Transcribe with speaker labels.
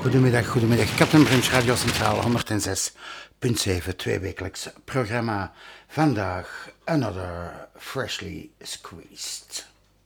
Speaker 1: Goedemiddag. Captain Brunch Radio Centraal 106.7, tweewekelijks programma. Vandaag Another Freshly Squeezed.